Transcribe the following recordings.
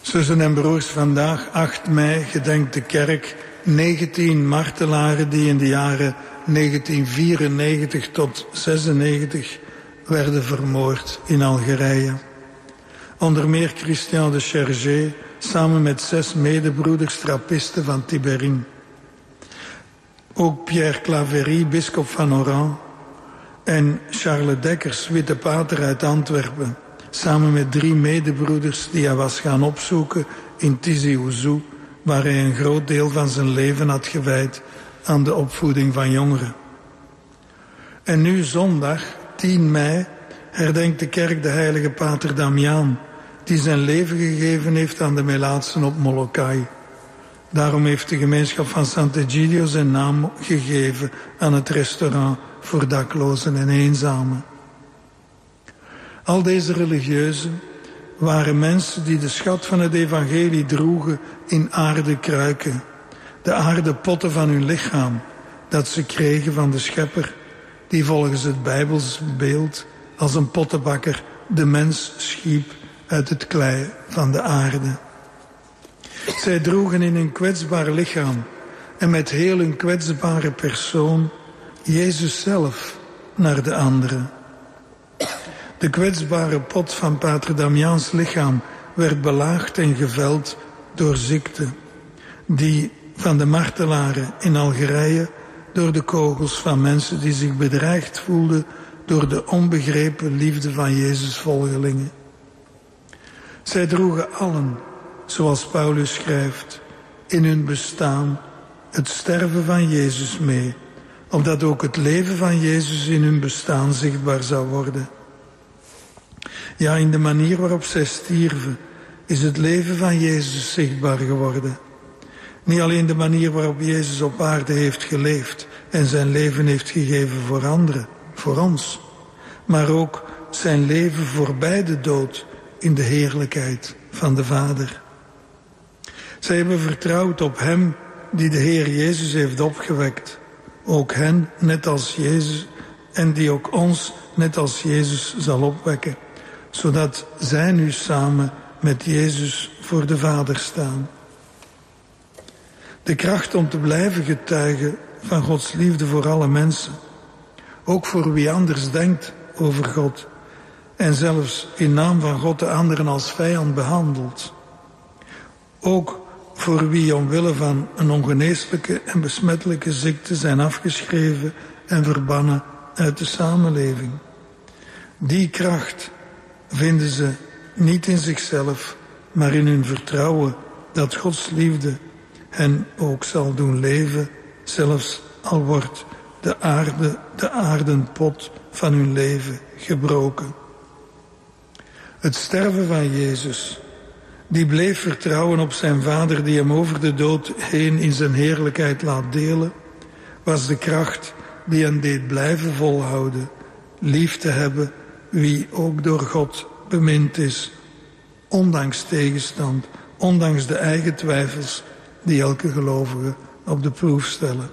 Zussen en broers, vandaag 8 mei gedenkt de kerk 19 martelaren die in de jaren 1994 tot 96 werden vermoord in Algerije. Onder meer Christian de Chergé samen met 6 medebroeders trappisten van Tibérin. Ook Pierre Claverie, bisschop van Oran, en Charles Dekkers, witte pater uit Antwerpen, samen met 3 medebroeders die hij was gaan opzoeken in Tizi Ouzou, waar hij een groot deel van zijn leven had gewijd aan de opvoeding van jongeren. En nu zondag, 10 mei, herdenkt de kerk de heilige pater Damiaan, die zijn leven gegeven heeft aan de Melaatsen op Molokai. Daarom heeft de gemeenschap van Sant'Egidio zijn naam gegeven aan het restaurant voor daklozen en eenzamen. Al deze religieuzen waren mensen die de schat van het evangelie droegen in aarden kruiken. De aarden potten van hun lichaam, dat ze kregen van de schepper, die volgens het Bijbels beeld als een pottenbakker de mens schiep uit het klei van de aarde. Zij droegen in hun kwetsbaar lichaam en met heel hun kwetsbare persoon Jezus zelf naar de anderen. De kwetsbare pot van pater Damiaans lichaam werd belaagd en geveld door ziekte, die van de martelaren in Algerije door de kogels van mensen die zich bedreigd voelden door de onbegrepen liefde van Jezus' volgelingen. Zij droegen allen, zoals Paulus schrijft, in hun bestaan het sterven van Jezus mee, opdat ook het leven van Jezus in hun bestaan zichtbaar zou worden. Ja, in de manier waarop zij stierven is het leven van Jezus zichtbaar geworden. Niet alleen de manier waarop Jezus op aarde heeft geleefd en zijn leven heeft gegeven voor anderen, voor ons, maar ook zijn leven voorbij de dood in de heerlijkheid van de Vader. Zij hebben vertrouwd op Hem die de Heer Jezus heeft opgewekt. Ook hen, net als Jezus, en die ook ons, net als Jezus, zal opwekken. Zodat zij nu samen met Jezus voor de Vader staan. De kracht om te blijven getuigen van Gods liefde voor alle mensen. Ook voor wie anders denkt over God. En zelfs in naam van God de anderen als vijand behandelt. Ook voor wie omwille van een ongeneeslijke en besmettelijke ziekte zijn afgeschreven en verbannen uit de samenleving. Die kracht vinden ze niet in zichzelf, maar in hun vertrouwen dat Gods liefde hen ook zal doen leven, zelfs al wordt de aardenpot van hun leven gebroken. Het sterven van Jezus, die bleef vertrouwen op zijn Vader die hem over de dood heen in zijn heerlijkheid laat delen, was de kracht die hen deed blijven volhouden, lief te hebben wie ook door God bemind is, ondanks tegenstand, ondanks de eigen twijfels die elke gelovige op de proef stellen.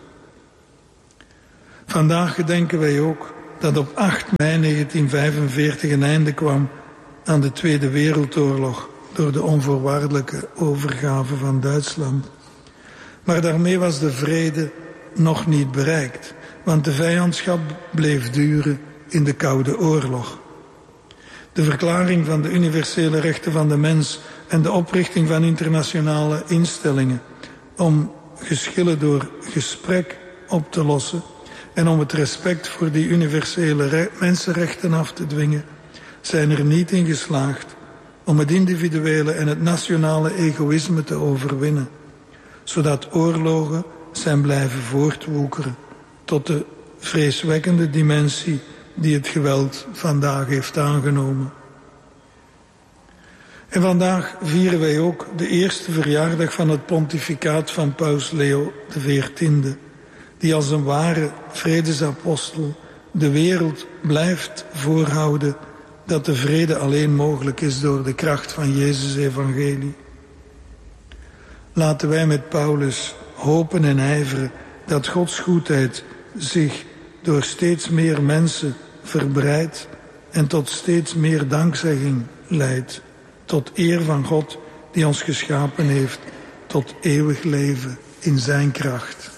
Vandaag gedenken wij ook dat op 8 mei 1945 een einde kwam aan de Tweede Wereldoorlog door de onvoorwaardelijke overgave van Duitsland. Maar daarmee was de vrede nog niet bereikt, want de vijandschap bleef duren in de Koude Oorlog. De verklaring van de universele rechten van de mens en de oprichting van internationale instellingen om geschillen door gesprek op te lossen en om het respect voor die universele mensenrechten af te dwingen, zijn er niet in geslaagd om het individuele en het nationale egoïsme te overwinnen, zodat oorlogen zijn blijven voortwoekeren tot de vreeswekkende dimensie die het geweld vandaag heeft aangenomen. En vandaag vieren wij ook de eerste verjaardag van het pontificaat van Paus Leo XIV, die als een ware vredesapostel de wereld blijft voorhouden dat de vrede alleen mogelijk is door de kracht van Jezus' evangelie. Laten wij met Paulus hopen en ijveren dat Gods goedheid zich door steeds meer mensen verbreidt en tot steeds meer dankzegging leidt, tot eer van God die ons geschapen heeft tot eeuwig leven in zijn kracht.